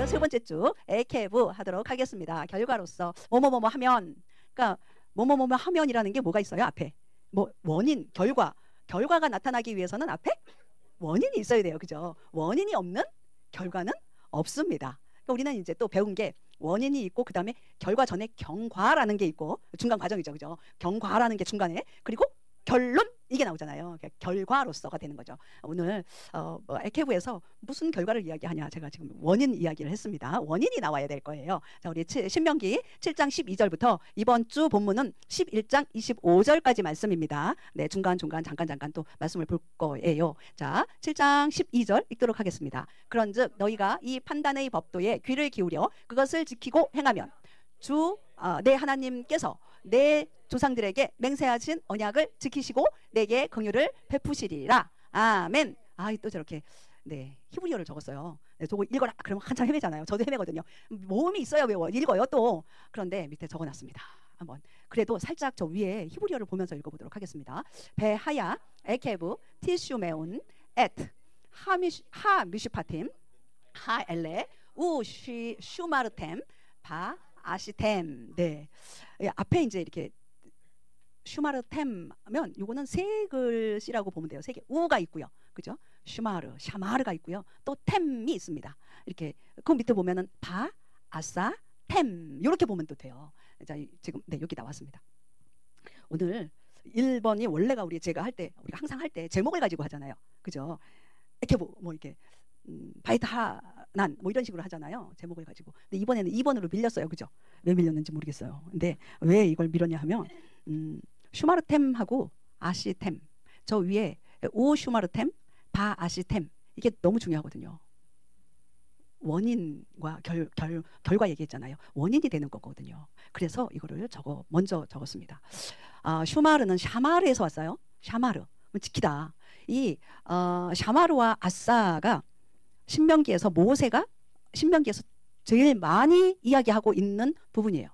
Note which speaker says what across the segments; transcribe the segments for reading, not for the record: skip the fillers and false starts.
Speaker 1: 오늘 세 번째 주 에케브 하도록 하겠습니다. 결과로서 뭐뭐뭐뭐 하면, 그러니까 뭐뭐뭐뭐 하면이라는 게 뭐가 있어요? 앞에 뭐 원인, 결과가 나타나기 위해서는 앞에 원인이 있어야 돼요. 그죠? 원인이 없는 결과는 없습니다. 그러니까 우리는 이제 또 배운 게 원인이 있고, 그 다음에 결과 전에 경과라는 게 있고, 중간 과정이죠. 그죠? 경과라는 게 중간에, 그리고 결론, 이게 나오잖아요. 그러니까 결과로서가 되는 거죠. 오늘 에케브에서 무슨 결과를 이야기하냐, 제가 지금 원인 이야기를 했습니다. 원인이 나와야 될 거예요. 자, 우리 신명기 7장 12절부터 이번 주 본문은 11장 25절까지 말씀입니다. 네, 잠깐 또 말씀을 볼 거예요. 자, 7장 12절 읽도록 하겠습니다. 그런즉 너희가 이 판단의 법도에 귀를 기울여 그것을 지키고 행하면 내 하나님께서 내 조상들에게 맹세하신 언약을 지키시고 내게 긍휼을 베푸시리라. 아멘. 또 저렇게 히브리어를 적었어요. 저거 읽어라 그러면 한참 헤매잖아요. 저도 헤매거든요. 모음이 있어야 읽어요 또. 그런데 밑에 적어놨습니다. 한번 그래도 살짝 저 위에 히브리어를 보면서 읽어보도록 하겠습니다. 베하야 에케브 티슈메온 에트 하미슈파팀 하엘레 슈마르템 바 아시템. 네, 앞에 이제 이렇게 슈마르템 하면 요거는 세 글씨라고 보면 돼요. 세 개. 우가 있고요. 그죠? 샤마르가 있고요. 또 템이 있습니다. 이렇게 그 밑에 보면은 바, 아사, 템 이렇게 보면 또 돼요. 자, 지금 여기 나왔습니다. 오늘 1번이 원래가 제가 우리가 항상 할 때 제목을 가지고 하잖아요. 그죠? 이렇게 뭐 이렇게 바이타난 뭐 이런 식으로 하잖아요. 제목을 가지고. 근데 이번에는 2번으로 밀렸어요. 그죠? 왜 밀렸는지 모르겠어요. 근데 왜 이걸 밀었냐 하면 슈마르템하고 아시템, 저 위에 우 슈마르템 바 아시템, 이게 너무 중요하거든요. 원인과 결과 얘기했잖아요. 원인이 되는 거거든요. 그래서 이거를 먼저 적었습니다. 슈마르는 샤마르에서 왔어요. 샤마르, 지키다. 이 샤마르와 아사가 신명기에서 신명기에서 제일 많이 이야기하고 있는 부분이에요.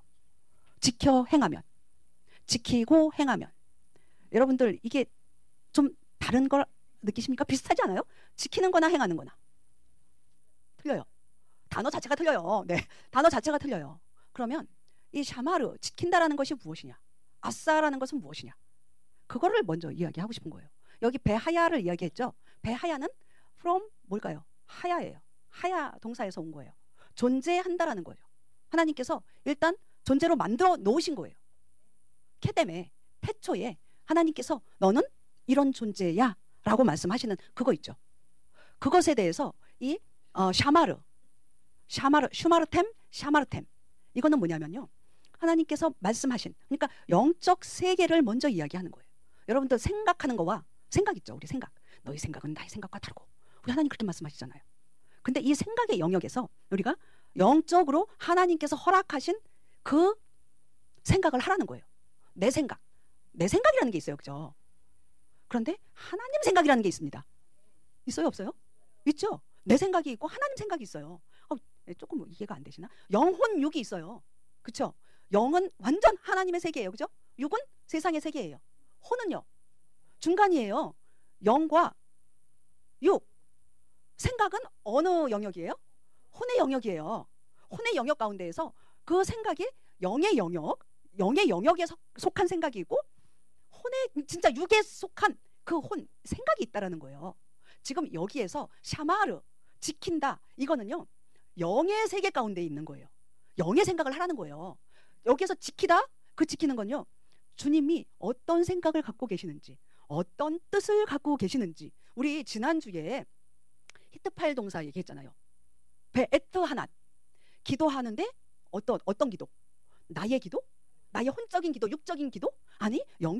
Speaker 1: 지키고 행하면. 여러분들 이게 좀 다른 걸 느끼십니까? 비슷하지 않아요? 지키는 거나 행하는 거나 틀려요. 단어 자체가 틀려요. 네, 단어 자체가 틀려요. 그러면 이 샤마르, 지킨다라는 것이 무엇이냐, 아사라는 것은 무엇이냐, 그거를 먼저 이야기하고 싶은 거예요. 여기 베하야를 이야기했죠. 베하야는 from 뭘까요? 하야예요. 하야 동사에서 온 거예요. 존재한다라는 거예요. 하나님께서 일단 존재로 만들어 놓으신 거예요. 케뎀에, 태초에 하나님께서 너는 이런 존재야 라고 말씀하시는 그거 있죠. 그것에 대해서 이 슈마르템, 이거는 뭐냐면요, 하나님께서 말씀하신, 그러니까 영적 세계를 먼저 이야기하는 거예요. 여러분들 생각하는 거와 생각 있죠. 우리 생각, 너희 생각은 나의 생각과 다르고, 우리 하나님 그렇게 말씀하시잖아요. 근데 이 생각의 영역에서 우리가 영적으로 하나님께서 허락하신 그 생각을 하라는 거예요. 내 생각이라는 게 있어요. 그죠? 그런데 하나님 생각이라는 게 있습니다. 있어요? 없어요? 있죠? 내 생각이 있고 하나님 생각이 있어요. 조금 이해가 안 되시나? 영혼 육이 있어요. 그렇죠? 영은 완전 하나님의 세계예요. 그죠? 육은 세상의 세계예요. 혼은요, 중간이에요. 영과 육. 생각은 어느 영역이에요? 혼의 영역이에요. 혼의 영역 가운데에서 그 생각이 영의 영역에 속한 생각이 있고, 혼의 진짜 육에 속한 그 생각이 있다라는 거예요. 지금 여기에서 샤마르, 지킨다, 이거는요 영의 세계 가운데 있는 거예요. 영의 생각을 하라는 거예요. 여기에서 지키다, 그 지키는 건요, 주님이 어떤 생각을 갖고 계시는지, 어떤 뜻을 갖고 계시는지. 우리 지난주에 히트파일 동사 얘기했잖아요. 베에트 하낫, 기도하는데 어떤 기도? 나의 기도? 나의 혼적인 기도, 육적인 기도? 아니,